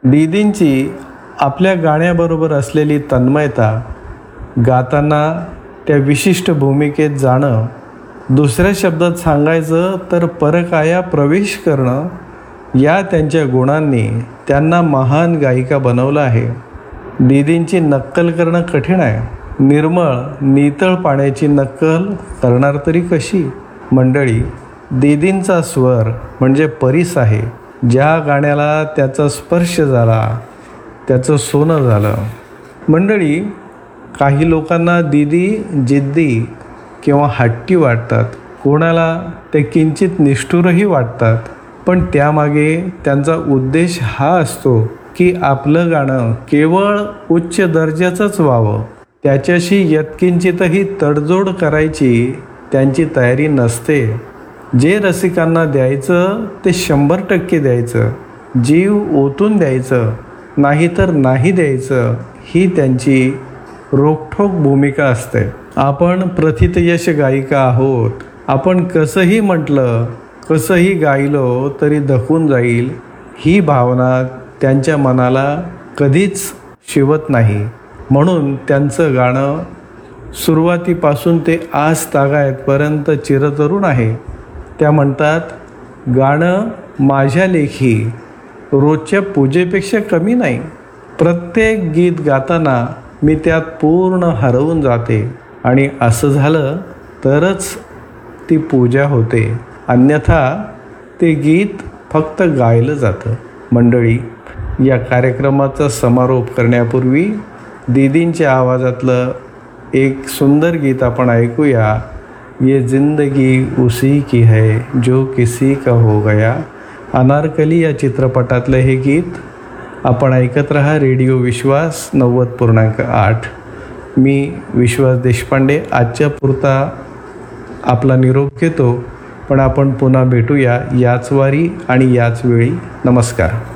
दीदींची आपल्या गाण्याबरोबर असलेली तन्मयता, गाताना त्या विशिष्ट भूमिकेत जाणं, दुसऱ्या शब्दात सांगायचं तर परकाया प्रवेश करणं, या त्यांच्या गुणांनी त्यांना महान गायिका बनवलं आहे. दीदींची नक्कल करणं कठीण आहे. निर्मळ नितळ पाण्याची नक्कल करणार तरी कशी? मंडळी, दीदींचा स्वर म्हणजे परीस आहे. ज्या गाण्याला त्याचा स्पर्श झाला त्याचं सोनं झालं. मंडळी, काही लोकांना दीदी जिद्दी किंवा हट्टी वाटतात, कोणाला ते किंचित निष्ठुरही वाटतात. पण त्यामागे त्यांचा उद्देश हा असतो की आपलं गाणं केवळ उच्च दर्जाचंच व्हावं. त्याच्याशी यत्किंचितही तडजोड करायची त्यांची तयारी नसते. जे रसिकांना द्यायचं ते 100% द्यायचं, जीव ओतून द्यायचं, नाहीतर नाही द्यायचं, ही त्यांची रोखठोक भूमिका असते. आपण प्रथितयश गायिका आहोत. आपण कसंही म्हटलं, कसंही गायलो तरी धकून जाईल, ही भावना त्यांच्या मनाला कधीच शिवत नाही. म्हणून त्यांचं गाणं सुरुवातीपासून ते आज तागायतपर्यंत चिरतरुण आहे. त्या म्हणतात, गाणं माझ्या लेखी रोजच्या पूजेपेक्षा कमी नाही. प्रत्येक गीत गाताना मी त्यात पूर्ण हरवून जाते आणि असं झालं तरच ती पूजा होते, अन्यथा ते गीत फक्त गायलं जातं. मंडळी, या कार्यक्रमाचा समारोप करण्यापूर्वी दीदींच्या आवाजातलं एक सुंदर गीत आपण ऐकूया. ये जिंदगी उसी की है जो किसी का हो गया. अनारकली या चित्रपटातलं हे गीत आपण ऐकत रहा. रेडिओ विश्वास 90.8. मी विश्वास देशपांडे आजच्या पुरता आपला निरोप घेतो. पण आपण पुन्हा भेटूया याच वारी आणि याच वेळी. नमस्कार.